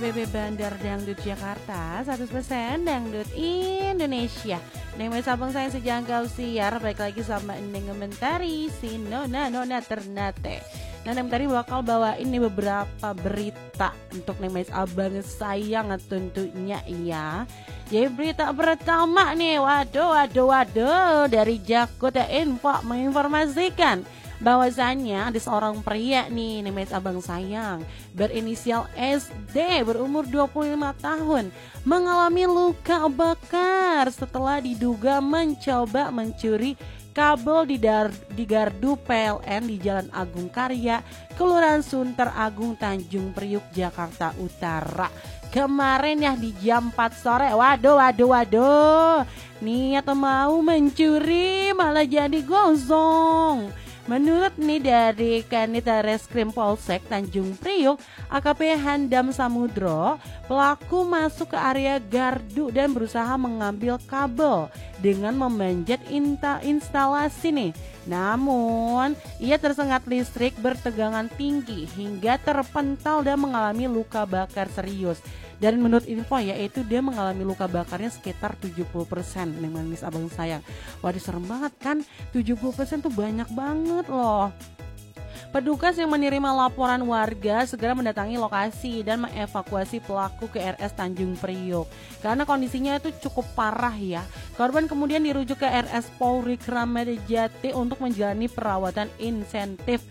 BB Bandar Dangdut Jakarta 100% Dangdut Indonesia. Nama sabang saya sejangkau siar. Baik lagi sama Neng Mentari si Nona Ternate. Nah, Neng Mentari bakal bawain nih beberapa berita untuk Neng abang sayang tentunya ya. Jadi berita pertama nih, waduh dari Jakarta Info menginformasikan bahwasannya ada seorang pria nih namanya abang sayang berinisial SD berumur 25 tahun mengalami luka bakar setelah diduga mencoba mencuri kabel di gardu PLN di Jalan Agung Karya, Kelurahan Sunter Agung, Tanjung Priuk, Jakarta Utara. Kemarin ya di jam 4 sore. Waduh. Niat mau mencuri malah jadi gosong. Menurut nih dari Kanit Reskrim Polsek Tanjung Priuk, AKP Handam Samudro, pelaku masuk ke area gardu dan berusaha mengambil kabel dengan memanjat instalasi nih. Namun, ia tersengat listrik bertegangan tinggi hingga terpental dan mengalami luka bakar serius. Dan menurut info yaitu dia mengalami luka bakarnya sekitar 70% dengan Miss Abang Sayang. Waduh serem banget kan, 70% tuh banyak banget loh. Petugas yang menerima laporan warga segera mendatangi lokasi dan mengevakuasi pelaku ke RS Tanjung Priok. Karena kondisinya itu cukup parah ya. Korban kemudian dirujuk ke RS Polri Kramat Jati untuk menjalani perawatan intensif.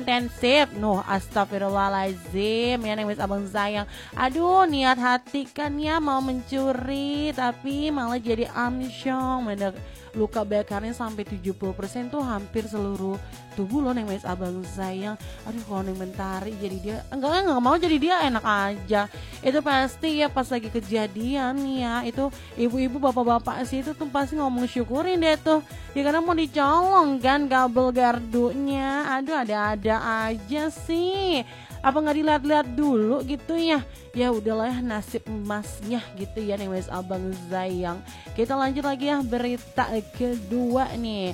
Astagfirullahaladzim ya Neng Abang Sayang. Aduh niat hati kan ya mau mencuri tapi malah jadi amsyong. Luka bakarnya sampai 70% tuh hampir seluruh tubuh loh Neng Abang Sayang. Aduh kalau Neng Mentari jadi dia enggak mau jadi dia enak aja. Itu pasti ya pas lagi kejadian ya itu ibu-ibu bapak-bapak sih itu tuh pasti ngomong syukurin deh tuh. Ya karena mau dicolong kan kabel gardunya. Aduh ada-ada aja sih. Apa nggak dilihat-lihat dulu gitu ya? Ya udahlah ya nasib emasnya gitu ya Neng Abang Sayang. Kita lanjut lagi ya berita kedua nih.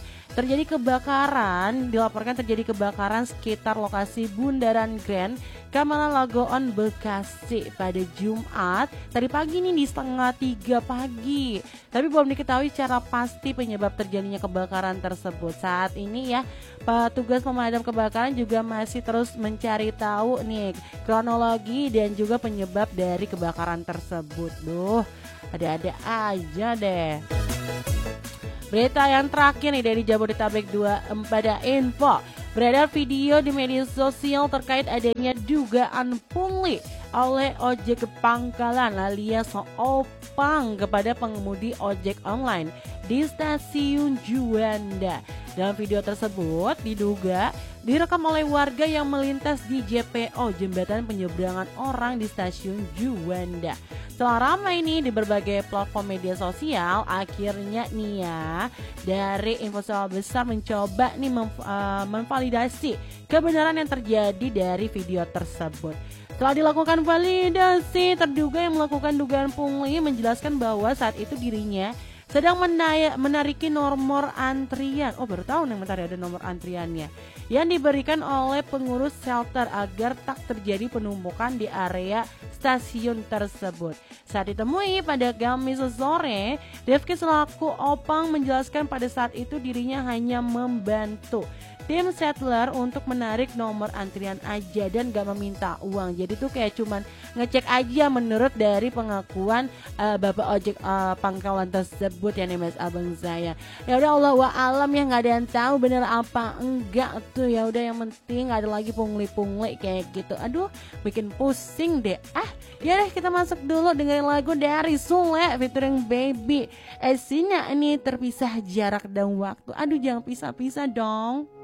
Dilaporkan terjadi kebakaran sekitar lokasi Bundaran Grand Kamala Lagoon Bekasi pada Jumat tadi pagi nih di 2:30 pagi. Tapi belum diketahui secara pasti penyebab terjadinya kebakaran tersebut. Saat ini ya petugas pemadam kebakaran juga masih terus mencari tahu nih kronologi dan juga penyebab dari kebakaran tersebut. Duh, ada-ada aja deh. Berita yang terakhir nih dari Jabodetabek 24 Info. Beredar video di media sosial terkait adanya dugaan pungli oleh ojek pangkalan alias opang kepada pengemudi ojek online di stasiun Juanda. Dalam video tersebut diduga direkam oleh warga yang melintas di JPO Jembatan Penyeberangan Orang di stasiun Juanda. Setelah ramai ini di berbagai platform media sosial, akhirnya nih ya dari Info Besar mencoba nih memvalidasi kebenaran yang terjadi dari video tersebut. Setelah dilakukan validasi, terduga yang melakukan dugaan pungli menjelaskan bahwa saat itu dirinya sedang menariki nomor antrian. Oh baru tahu nih bentar ada nomor antriannya yang diberikan oleh pengurus shelter agar tak terjadi penumpukan di area stasiun tersebut. Saat ditemui pada Kamis sore, Devki selaku opang menjelaskan pada saat itu dirinya hanya membantu tim settler untuk menarik nomor antrian aja dan gak meminta uang. Jadi tuh kayak cuman ngecek aja menurut dari pengakuan bapak ojek pangkalan tersebut ya nih Mas Abang saya. Ya udah Allah wa alam ya nggak ada yang tahu bener apa enggak tuh ya udah yang penting gak ada lagi pungli-pungli kayak gitu. Aduh bikin pusing deh. Ya deh kita masuk dulu dengerin lagu dari Sule featuring Baby. Esinya ini terpisah jarak dan waktu. Aduh jangan pisah-pisah dong.